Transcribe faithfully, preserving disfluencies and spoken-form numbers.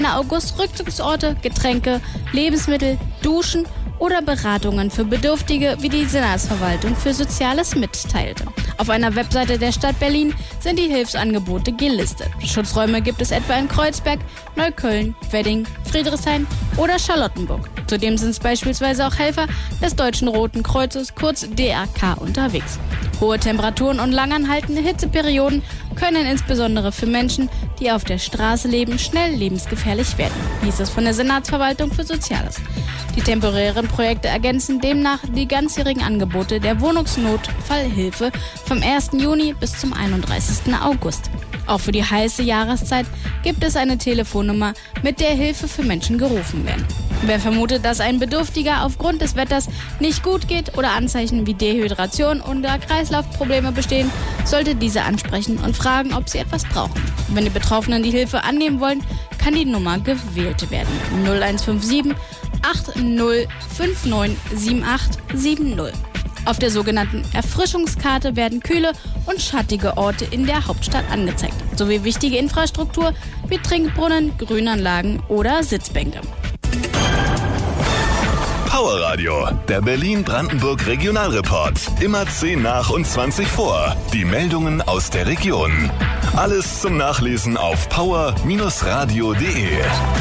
August Rückzugsorte, Getränke, Lebensmittel, Duschen oder Beratungen für Bedürftige, wie die Senatsverwaltung für Soziales mitteilte. Auf einer Webseite der Stadt Berlin sind die Hilfsangebote gelistet. Schutzräume gibt es etwa in Kreuzberg, Neukölln, Wedding, Friedrichshain oder Charlottenburg. Zudem sind es beispielsweise auch Helfer des Deutschen Roten Kreuzes, kurz D R K, unterwegs. Hohe Temperaturen und langanhaltende Hitzeperioden können insbesondere für Menschen, die auf der Straße leben, schnell lebensgefährlich werden, hieß es von der Senatsverwaltung für Soziales. Die temporären Projekte ergänzen demnach die ganzjährigen Angebote der Wohnungsnotfallhilfe vom ersten Juni bis zum einunddreißigsten August. Auch für die heiße Jahreszeit gibt es eine Telefonnummer, mit der Hilfe für Menschen gerufen werden. Wer vermutet, dass ein Bedürftiger aufgrund des Wetters nicht gut geht oder Anzeichen wie Dehydration oder Kreislaufprobleme bestehen, sollte diese ansprechen und fragen, ob sie etwas brauchen. Wenn die Betroffenen die Hilfe annehmen wollen, kann die Nummer gewählt werden. null eins fünf sieben acht null fünf neun sieben acht sieben null. Auf der sogenannten Erfrischungskarte werden kühle und schattige Orte in der Hauptstadt angezeigt, sowie wichtige Infrastruktur wie Trinkbrunnen, Grünanlagen oder Sitzbänke. Powerradio, der Berlin-Brandenburg Regionalreport. Immer zehn nach und zwanzig vor. Die Meldungen aus der Region. Alles zum Nachlesen auf power Bindestrich radio punkt de.